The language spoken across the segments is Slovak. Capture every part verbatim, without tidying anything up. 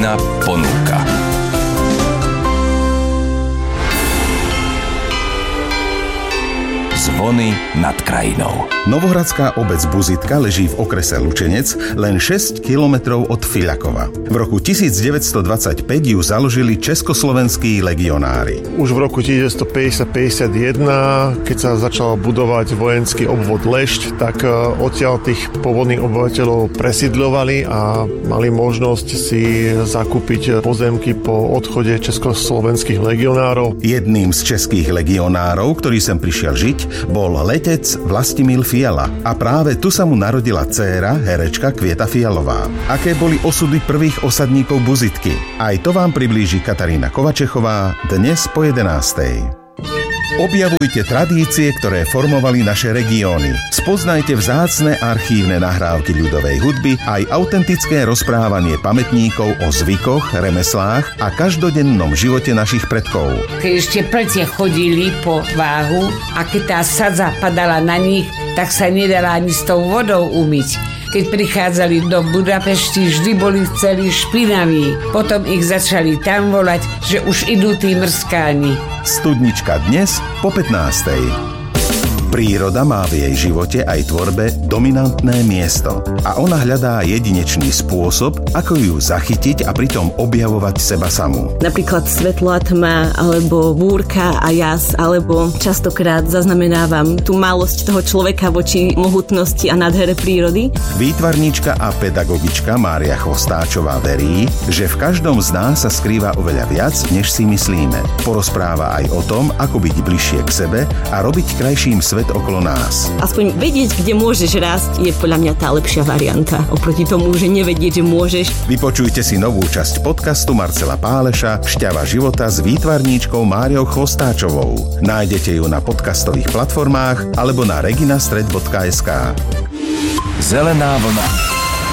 Krajina ponúka. Zvony nad krajinou. Novohradská obec Buzitka leží v okrese Lučenec len šesť kilometrov od Fiľakova. V roku devätnásťstodvadsaťpäť ju založili československí legionári. Už v roku devätnásťstopäťdesiat päťdesiatjeden, keď sa začal budovať vojenský obvod Lešť, tak odtiaľ tých pôvodných obyvateľov presídľovali a mali možnosť si zakúpiť pozemky po odchode československých legionárov. Jedným z českých legionárov, ktorý sem prišiel žiť, bol letec Vlastimil Fiala a práve tu sa mu narodila dcéra, herečka Kvieta Fialová. Aké boli osudy prvých osadníkov Buzitky? Aj to vám priblíži Katarína Kovačechová dnes po jedenástej. Objavujte tradície, ktoré formovali naše regióny. Spoznajte vzácne archívne nahrávky ľudovej hudby aj autentické rozprávanie pamätníkov o zvykoch, remeslách a každodennom živote našich predkov. Keď ešte plcie chodili po váhu a keď tá sadza padala na nich, tak sa nedala ani s tou vodou umyť. Keď prichádzali do Budapešti, vždy boli celí špinaví. Potom ich začali tam volať, že už idú tí mrskáni. Studnička dnes po pätnástej. Príroda má v jej živote aj tvorbe dominantné miesto a ona hľadá jedinečný spôsob, ako ju zachytiť a pritom objavovať seba samú. Napríklad svetlo a tma, alebo búrka a jas, alebo častokrát zaznamenávam tú malosť toho človeka voči mohutnosti a nádhere prírody. Výtvarníčka a pedagogička Mária Chvostáčová verí, že v každom z nás sa skrýva oveľa viac, než si myslíme. Porozpráva aj o tom, ako byť bližšie k sebe a robiť krajším svet okolo nás. Aspoň vedieť, kde môžeš rásť, je podľa mňa tá lepšia varianta. Oproti tomu, že nevedieť, že môžeš. Vypočujte si novú časť podcastu Marcela Páleša Šťava života s výtvarníčkou Máriou Chvostáčovou. Nájdete ju na podcastových platformách alebo na reginastred bodka es ká. Zelená vlna.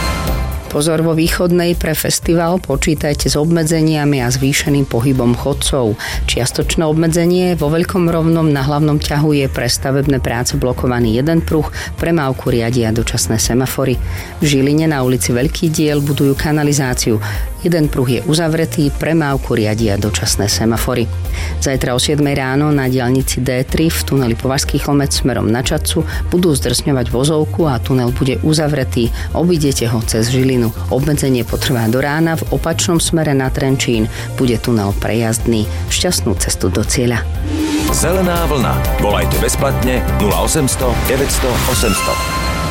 Pozor, vo Východnej pre festival počítajte s obmedzeniami a zvýšeným pohybom chodcov. Čiastočné obmedzenie vo Veľkom Rovnom na hlavnom ťahu je pre stavebné práce blokovaný jeden pruh, premávku riadia dočasné semafory. V Žiline na ulici Veľký diel budujú kanalizáciu. Jeden pruh je uzavretý, premávku riadia dočasné semafory. Zajtra o siedmej ráno na diaľnici dé tri v tuneli Považský Chlmec smerom na Čadcu budú zdrsňovať vozovku a tunel bude uzavretý. Obídete ho cez Žilinu. Obmedzenie potrvá do rána, v opačnom smere na Trenčín bude tunel prejazdný. Šťastnú cestu do cieľa. Zelená vlna. Volajte bezplatne nula osemsto deväťsto osemsto.